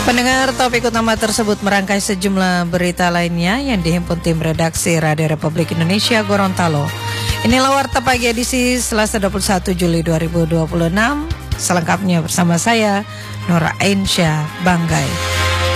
Pendengar, topik utama tersebut merangkai sejumlah berita lainnya yang dihimpun tim redaksi Radio Republik Indonesia Gorontalo. Inilah Warta Pagi edisi Selasa 21 Juli 2026. Selengkapnya bersama saya, Nora Ainsya Banggai.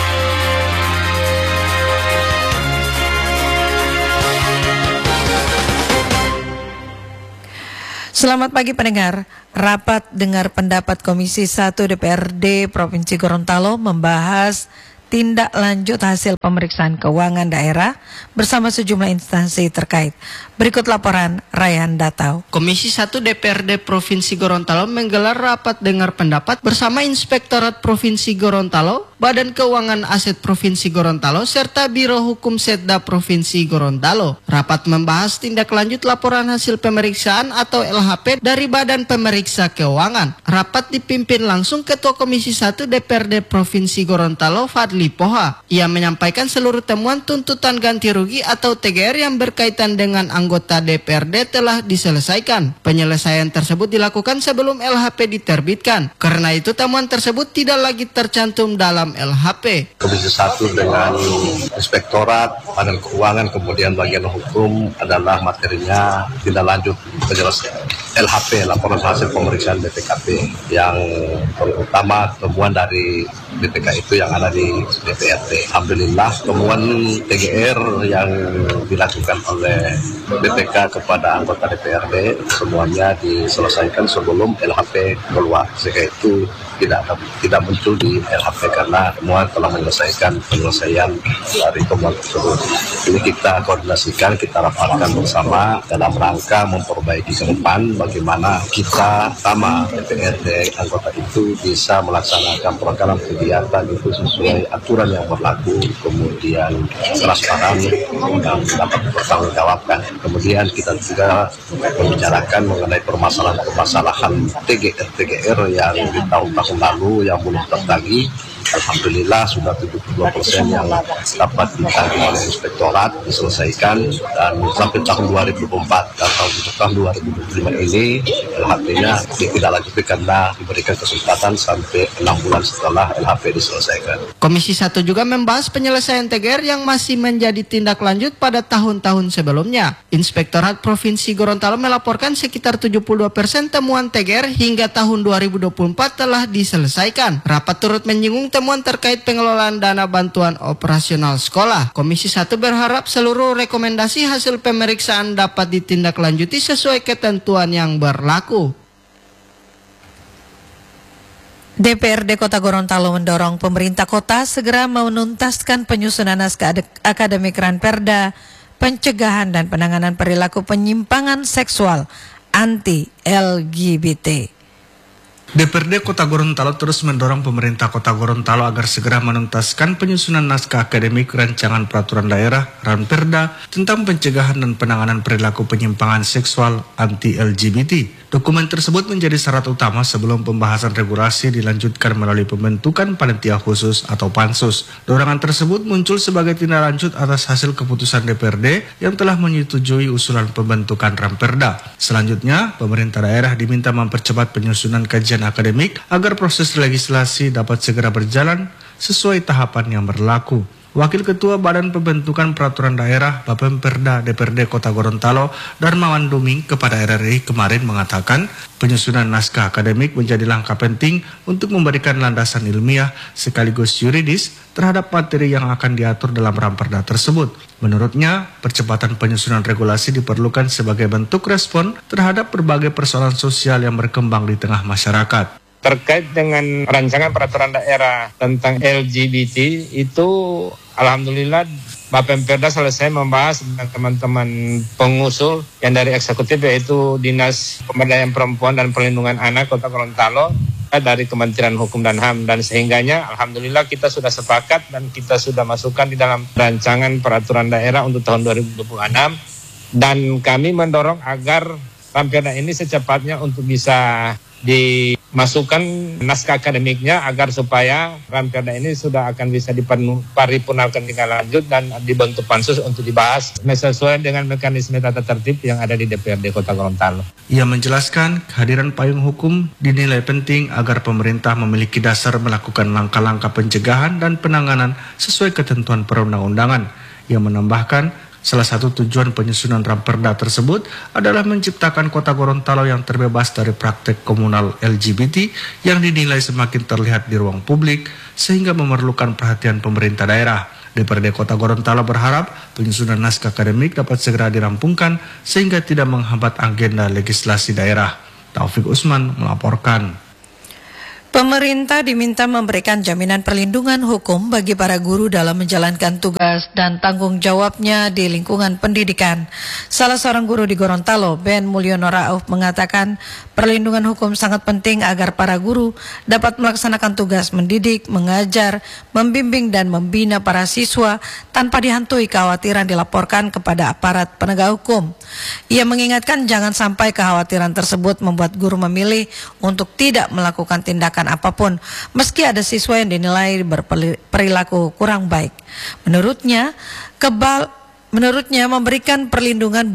Selamat pagi pendengar. Rapat dengar pendapat Komisi 1 DPRD Provinsi Gorontalo membahas tindak lanjut hasil pemeriksaan keuangan daerah bersama sejumlah instansi terkait. Berikut laporan Rayhan Datau. Komisi 1 DPRD Provinsi Gorontalo menggelar rapat dengar pendapat bersama Inspektorat Provinsi Gorontalo, Badan Keuangan Aset Provinsi Gorontalo, serta Biro Hukum Setda Provinsi Gorontalo. Rapat membahas tindak lanjut laporan hasil pemeriksaan atau LHP dari Badan Pemeriksa Keuangan. Rapat dipimpin langsung Ketua Komisi 1 DPRD Provinsi Gorontalo, Fadli Poha. Ia menyampaikan seluruh temuan tuntutan ganti rugi atau TGR yang berkaitan dengan anggota DPRD telah diselesaikan. Penyelesaian tersebut dilakukan sebelum LHP diterbitkan. Karena itu temuan tersebut tidak lagi tercantum dalam LHP. Komisi 1 dengan Inspektorat, Badan Keuangan, kemudian bagian hukum adalah materinya tindak lanjut penyelesaian LHP, laporan hasil pemeriksaan BPKP, yang terutama temuan dari BPK itu yang ada di DPRD. Alhamdulillah temuan TGR yang dilakukan oleh BPK kepada anggota DPRD semuanya diselesaikan sebelum LHP keluar, sehingga itu tidak muncul di LHP karena semua telah menyelesaikan penyelesaian dari temuan tersebut. Ini kita koordinasikan, kita rapatkan bersama dalam rangka memperbaiki ke depan bagaimana kita sama DPRD anggota itu bisa melaksanakan program kegiatan itu sesuai aturan yang berlaku, kemudian transparan dan dapat bertanggungjawabkan. Kemudian kita juga membicarakan mengenai permasalahan TGR yang di tahun-tahun lalu yang belum tertagih. Alhamdulillah sudah 72% yang dapat ditagih oleh Inspektorat diselesaikan, dan sampai tahun 2024 dan tahun 2025 ini LHP-nya tidak lanjut karena diberikan kesempatan sampai 6 bulan setelah LHP diselesaikan. Komisi 1 juga membahas penyelesaian TGR yang masih menjadi tindak lanjut pada tahun-tahun sebelumnya. Inspektorat Provinsi Gorontalo melaporkan sekitar 72% temuan TGR hingga tahun 2024 telah diselesaikan. Rapat turut menyinggung temuan terkait pengelolaan dana bantuan operasional sekolah. Komisi 1 berharap seluruh rekomendasi hasil pemeriksaan dapat ditindaklanjuti sesuai ketentuan yang berlaku. DPRD Kota Gorontalo mendorong pemerintah kota segera menuntaskan penyusunan naskah akademik Ranperda, pencegahan dan penanganan perilaku penyimpangan seksual anti-LGBT. DPRD Kota Gorontalo terus mendorong pemerintah Kota Gorontalo agar segera menuntaskan penyusunan naskah akademik Rancangan Peraturan Daerah Ranperda tentang pencegahan dan penanganan perilaku penyimpangan seksual anti-LGBT. Dokumen tersebut menjadi syarat utama sebelum pembahasan regulasi dilanjutkan melalui pembentukan panitia khusus atau pansus. Dorongan tersebut muncul sebagai tindak lanjut atas hasil keputusan DPRD yang telah menyetujui usulan pembentukan Ranperda. Selanjutnya, pemerintah daerah diminta mempercepat penyusunan kajian akademik agar proses legislasi dapat segera berjalan sesuai tahapan yang berlaku. Wakil Ketua Badan Pembentukan Peraturan Daerah Bapemperda DPRD Kota Gorontalo, Darmawan Duming, kepada RRI kemarin mengatakan penyusunan naskah akademik menjadi langkah penting untuk memberikan landasan ilmiah sekaligus yuridis terhadap materi yang akan diatur dalam Ranperda tersebut. Menurutnya, percepatan penyusunan regulasi diperlukan sebagai bentuk respon terhadap berbagai persoalan sosial yang berkembang di tengah masyarakat. Terkait dengan rancangan peraturan daerah tentang LGBT itu alhamdulillah Bapemperda selesai membahas dengan teman-teman pengusul yang dari eksekutif, yaitu Dinas Pemberdayaan Perempuan dan Perlindungan Anak Kota Gorontalo, dari Kementerian Hukum dan HAM, dan sehingganya alhamdulillah kita sudah sepakat dan kita sudah masukkan di dalam rancangan peraturan daerah untuk tahun 2026, dan kami mendorong agar Ranperda ini secepatnya untuk bisa masukkan naskah akademiknya agar supaya Ranperda ini sudah akan bisa diparipurnakan tingkat lanjut dan dibentuk pansus untuk dibahas sesuai dengan mekanisme tata tertib yang ada di DPRD Kota Gorontalo. Ia menjelaskan kehadiran payung hukum dinilai penting agar pemerintah memiliki dasar melakukan langkah-langkah pencegahan dan penanganan sesuai ketentuan perundang-undangan. Ia menambahkan salah satu tujuan penyusunan Ranperda tersebut adalah menciptakan Kota Gorontalo yang terbebas dari praktek komunal LGBT yang dinilai semakin terlihat di ruang publik sehingga memerlukan perhatian pemerintah daerah. DPRD Kota Gorontalo berharap penyusunan naskah akademik dapat segera dirampungkan sehingga tidak menghambat agenda legislasi daerah. Taufik Usman melaporkan. Pemerintah diminta memberikan jaminan perlindungan hukum bagi para guru dalam menjalankan tugas dan tanggung jawabnya di lingkungan pendidikan. Salah seorang guru di Gorontalo, Ben Mulyono Rauf, mengatakan perlindungan hukum sangat penting agar para guru dapat melaksanakan tugas mendidik, mengajar, membimbing dan membina para siswa tanpa dihantui kekhawatiran dilaporkan kepada aparat penegak hukum. Ia mengingatkan jangan sampai kekhawatiran tersebut membuat guru memilih untuk tidak melakukan tindakan apapun, meski ada siswa yang dinilai berperilaku kurang baik. Menurutnya memberikan perlindungan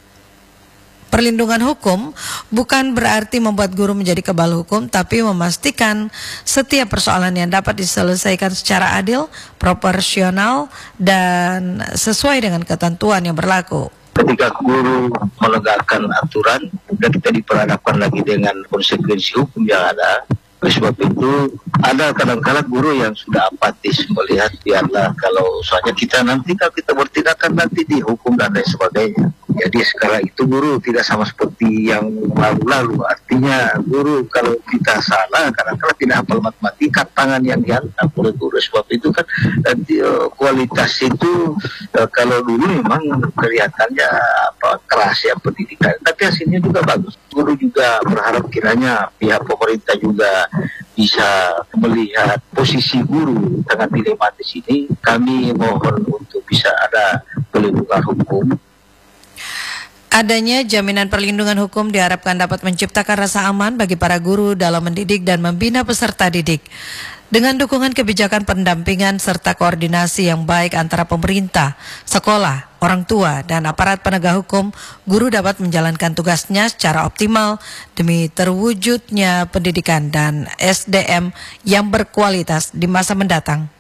hukum bukan berarti membuat guru menjadi kebal hukum, tapi memastikan setiap persoalan yang dapat diselesaikan secara adil, proporsional, dan sesuai dengan ketentuan yang berlaku. Ketika guru menegakkan aturan dan kita diperhadapkan lagi dengan konsekuensi hukum yang ada. Oleh sebab itu ada kadang-kala guru yang sudah apatis melihat biarlah kalau soalnya kita nanti kalau kita bertindakan nanti dihukum dan lain sebagainya. Jadi sekarang itu guru tidak sama seperti yang lalu-lalu. Artinya guru kalau kita salah kadang-kala tidak hafal matematika tangan yang dihantam oleh guru. Sebab itu kan kualitas itu kalau dulu memang kelihatannya keras ya pendidikan. Tapi hasilnya juga bagus. Guru juga berharap kiranya pihak pemerintah juga bisa melihat posisi guru sangat dilematis ini. Kami mohon untuk bisa ada perlindungan hukum. Adanya jaminan perlindungan hukum diharapkan dapat menciptakan rasa aman bagi para guru dalam mendidik dan membina peserta didik. Dengan dukungan kebijakan pendampingan serta koordinasi yang baik antara pemerintah, sekolah, orang tua, dan aparat penegak hukum, guru dapat menjalankan tugasnya secara optimal demi terwujudnya pendidikan dan SDM yang berkualitas di masa mendatang.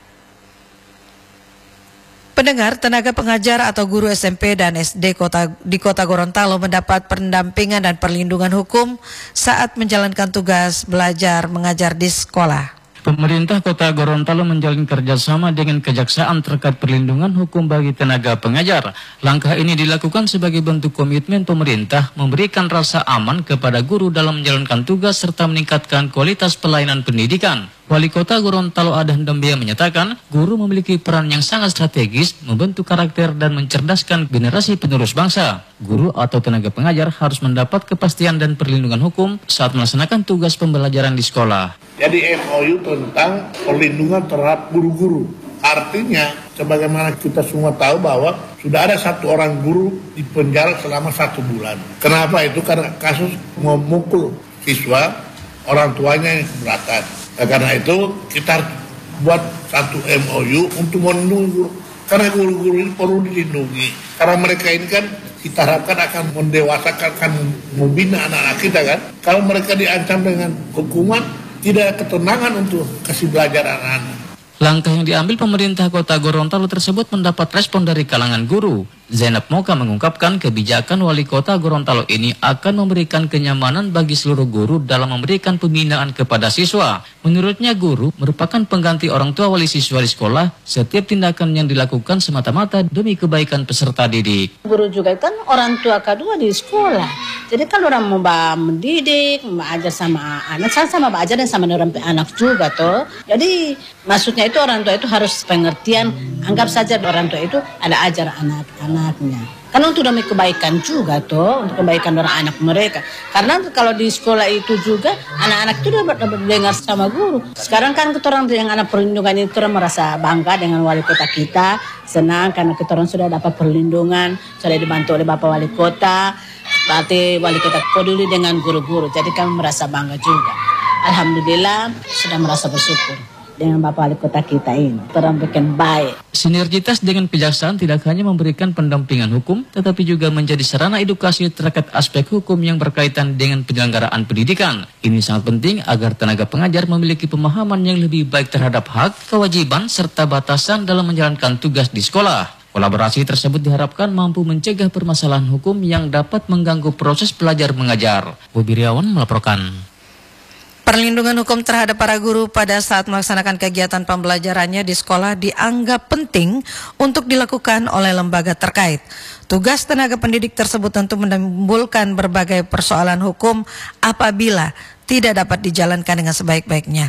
Pendengar, tenaga pengajar atau guru SMP dan SD di Kota Gorontalo mendapat pendampingan dan perlindungan hukum saat menjalankan tugas belajar mengajar di sekolah. Pemerintah Kota Gorontalo menjalin kerjasama dengan Kejaksaan terkait perlindungan hukum bagi tenaga pengajar. Langkah ini dilakukan sebagai bentuk komitmen pemerintah memberikan rasa aman kepada guru dalam menjalankan tugas serta meningkatkan kualitas pelayanan pendidikan. Wali Kota Gorontalo Adah Ndembia menyatakan, guru memiliki peran yang sangat strategis membentuk karakter dan mencerdaskan generasi penerus bangsa. Guru atau tenaga pengajar harus mendapat kepastian dan perlindungan hukum saat melaksanakan tugas pembelajaran di sekolah. Jadi MOU tentang perlindungan terhadap guru-guru. Artinya, sebagaimana kita semua tahu bahwa sudah ada satu orang guru di penjara selama 1 bulan. Kenapa itu? Karena kasus memukul siswa, orang tuanya yang keberatan. Karena itu kita harus buat satu MOU untuk melindungi guru. Karena guru-guru ini perlu dilindungi. Karena mereka ini kan kita harapkan akan mendewasakan, akan membina anak-anak kita kan. Kalau mereka diancam dengan hukuman, tidak ada ketenangan untuk kasih belajar anak-anak. Langkah yang diambil pemerintah Kota Gorontalo tersebut mendapat respon dari kalangan guru. Zainab Moka mengungkapkan kebijakan wali kota Gorontalo ini akan memberikan kenyamanan bagi seluruh guru dalam memberikan pembinaan kepada siswa. Menurutnya guru merupakan pengganti orang tua wali siswa di sekolah. Setiap tindakan yang dilakukan semata-mata demi kebaikan peserta didik. Guru juga kan orang tua kedua di sekolah. Jadi kalau orang mau mendidik, mengajar sama anak, sama belajar dan sama orang anak juga toh. Jadi maksudnya itu orang tua itu harus pengertian. Anggap saja orang tua itu ada ajar anak-anaknya. Karena untuk demi kebaikan juga toh, untuk kebaikan orang anak mereka. Karena kalau di sekolah itu juga anak-anak itu dapat dengar sama guru. Sekarang kan kita orang yang anak perlindungan itu orang merasa bangga dengan wali kota kita, senang karena kita orang sudah dapat perlindungan, sudah dibantu oleh Bapak Wali Kota. Berarti wali kota peduli dengan guru-guru, jadi kami merasa bangga juga. alhamdulillah sudah merasa bersyukur dengan Bapak Wali Kota kita ini. Orang bikin baik. Sinergitas dengan kejaksaan tidak hanya memberikan pendampingan hukum, tetapi juga menjadi sarana edukasi terkait aspek hukum yang berkaitan dengan penyelenggaraan pendidikan. Ini sangat penting agar tenaga pengajar memiliki pemahaman yang lebih baik terhadap hak, kewajiban, serta batasan dalam menjalankan tugas di sekolah. Kolaborasi tersebut diharapkan mampu mencegah permasalahan hukum yang dapat mengganggu proses belajar mengajar. Bobi Riawan melaporkan. Perlindungan hukum terhadap para guru pada saat melaksanakan kegiatan pembelajarannya di sekolah dianggap penting untuk dilakukan oleh lembaga terkait. Tugas tenaga pendidik tersebut tentu menimbulkan berbagai persoalan hukum apabila tidak dapat dijalankan dengan sebaik-baiknya.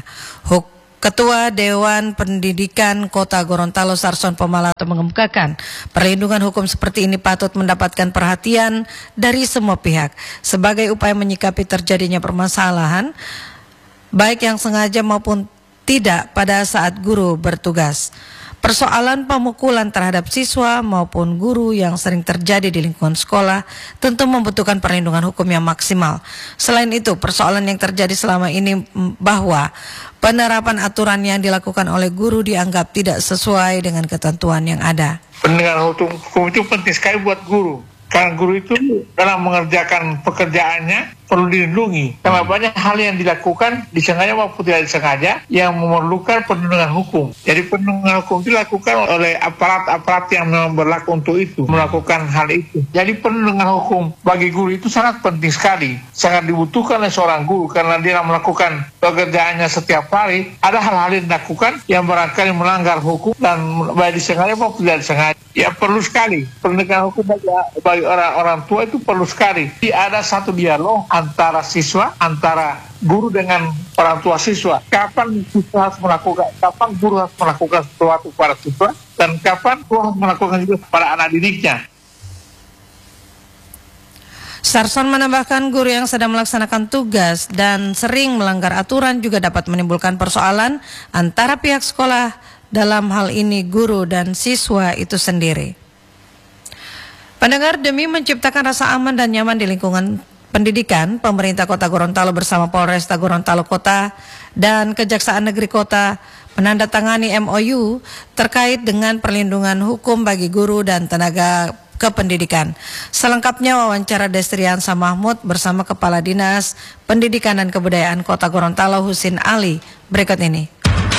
Ketua Dewan Pendidikan Kota Gorontalo Sarson Pomalato mengemukakan perlindungan hukum seperti ini patut mendapatkan perhatian dari semua pihak sebagai upaya menyikapi terjadinya permasalahan baik yang sengaja maupun tidak pada saat guru bertugas. Persoalan pemukulan terhadap siswa maupun guru yang sering terjadi di lingkungan sekolah tentu membutuhkan perlindungan hukum yang maksimal. Selain itu, persoalan yang terjadi selama ini bahwa penerapan aturan yang dilakukan oleh guru dianggap tidak sesuai dengan ketentuan yang ada. Perlindungan hukum itu penting sekali buat guru. Karena guru itu dalam mengerjakan pekerjaannya perlu dilindungi. Karena banyak hal yang dilakukan disengaja maupun tidak disengaja yang memerlukan perlindungan hukum. Jadi perlindungan hukum itu dilakukan oleh aparat-aparat yang memang berlaku untuk itu, melakukan hal itu. Jadi perlindungan hukum bagi guru itu sangat penting sekali, sangat dibutuhkan oleh seorang guru karena dia melakukan pekerjaannya setiap hari. Ada hal-hal yang dilakukan yang barangkali melanggar hukum dan baik disengaja maupun tidak disengaja. Ya perlu sekali perlindungan hukum bagi orang tua itu perlu sekali. Jadi ada satu dialog antara siswa, antara guru dengan orang tua siswa. Kapan siswa harus melakukan, kapan guru harus melakukan sesuatu pada siswa, dan kapan guru harus melakukan juga pada anak didiknya. Sarson menambahkan guru yang sedang melaksanakan tugas dan sering melanggar aturan juga dapat menimbulkan persoalan antara pihak sekolah, dalam hal ini guru dan siswa itu sendiri. Pendengar, demi menciptakan rasa aman dan nyaman di lingkungan pendidikan, pemerintah Kota Gorontalo bersama Polresta Gorontalo Kota dan Kejaksaan Negeri Kota menandatangani MOU terkait dengan perlindungan hukum bagi guru dan tenaga kependidikan. Selengkapnya wawancara Destriansa Mahmud bersama Kepala Dinas Pendidikan dan Kebudayaan Kota Gorontalo Husin Ali berikut ini.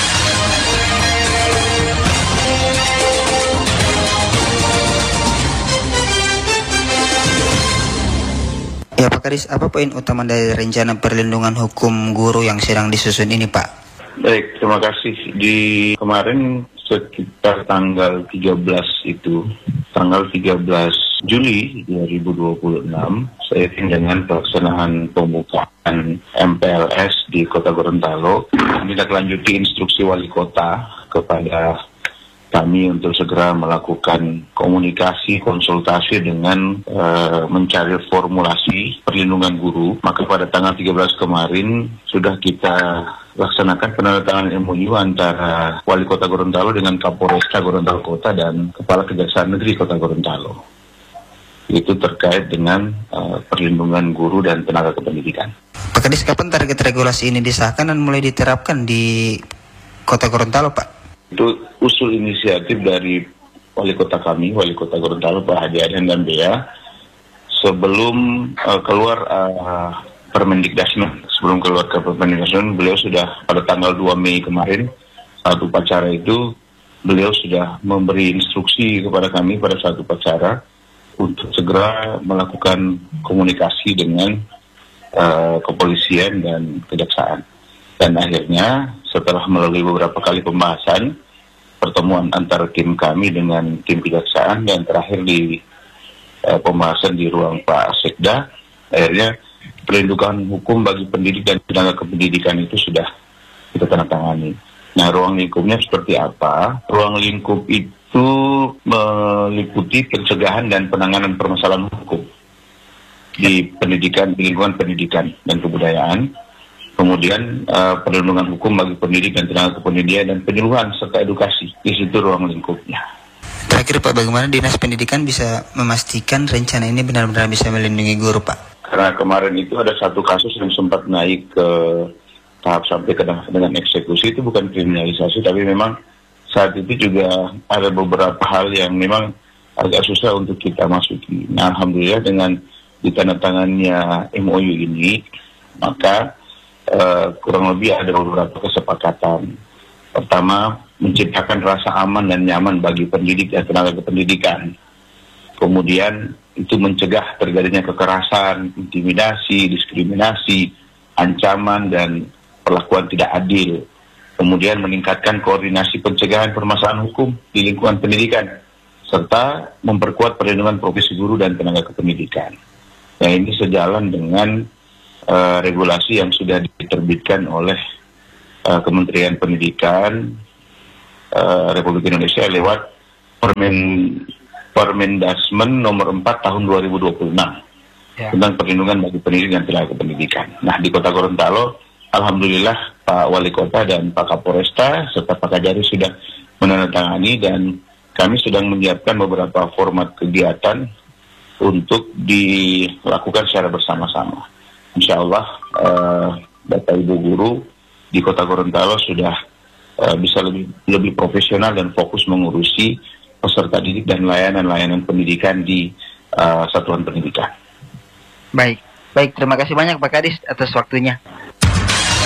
Ya Pak Kadis, apa poin utama dari rencana perlindungan hukum guru yang sedang disusun ini Pak? Baik, terima kasih. Di kemarin sekitar tanggal 13 Juli 2026, seiring dengan pelaksanaan pembukaan MPLS di Kota Gorontalo, menindaklanjuti instruksi wali kota kepada kami untuk segera melakukan komunikasi, konsultasi dengan mencari formulasi perlindungan guru. Maka pada tanggal 13 kemarin sudah kita laksanakan penandatanganan MOU antara Wali Kota Gorontalo dengan Kapolresta Gorontalo Kota dan Kepala Kejaksaan Negeri Kota Gorontalo. Itu terkait dengan perlindungan guru dan tenaga kependidikan. Pak Kadis, kapan target regulasi ini disahkan dan mulai diterapkan di Kota Gorontalo Pak? Itu usul inisiatif dari wali kota kami, wali kota Gorontalo Pak Hadi Adhan dan Bea, sebelum keluar Permendikdasmen. Sebelum keluar ke Permendikdasmen, beliau sudah pada tanggal 2 Mei kemarin, saat upacara itu, beliau sudah memberi instruksi kepada kami pada saat upacara untuk segera melakukan komunikasi dengan kepolisian dan kejaksaan. Dan akhirnya setelah melalui beberapa kali pembahasan, pertemuan antara tim kami dengan tim kejaksaan, dan terakhir di pembahasan di ruang Pak Sekda, akhirnya perlindungan hukum bagi pendidik dan tenaga kependidikan itu sudah kita tandatangani. Nah, ruang lingkupnya seperti apa? Ruang lingkup itu meliputi pencegahan dan penanganan permasalahan hukum di pendidikan, di lingkungan pendidikan dan kebudayaan. Kemudian perlindungan hukum bagi pendidik dan tenaga kependidikan dan penyuluhan serta edukasi. Di situ ruang lingkupnya. Terakhir Pak, bagaimana Dinas Pendidikan bisa memastikan rencana ini benar-benar bisa melindungi guru Pak? Karena kemarin itu ada satu kasus yang sempat naik ke tahap sampai dengan eksekusi itu bukan kriminalisasi, tapi memang saat itu juga ada beberapa hal yang memang agak susah untuk kita masuki. Nah, alhamdulillah dengan ditandatangannya MOU ini, maka kurang lebih ada beberapa kesepakatan. Pertama, menciptakan rasa aman dan nyaman bagi pendidik dan tenaga kependidikan. Kemudian itu mencegah terjadinya kekerasan, intimidasi, diskriminasi, ancaman, dan perlakuan tidak adil. Kemudian meningkatkan koordinasi pencegahan permasalahan hukum di lingkungan pendidikan, serta memperkuat perlindungan profesi guru dan tenaga kependidikan. Nah, ini sejalan dengan regulasi yang sudah diterbitkan oleh Kementerian Pendidikan Republik Indonesia lewat Permendasmen nomor 4 tahun 2026 tentang perlindungan bagi pendidik dan tenaga kependidikan. Nah, di Kota Gorontalo, alhamdulillah Pak Wali Kota dan Pak Kapolresta serta Pak Kajari sudah menandatangani, dan kami sedang menyiapkan beberapa format kegiatan untuk dilakukan secara bersama-sama. Insya Allah Bapak Ibu Guru di Kota Gorontalo sudah bisa lebih profesional dan fokus mengurusi peserta didik dan layanan-layanan pendidikan di satuan pendidikan. Baik, terima kasih banyak Pak Kadis atas waktunya.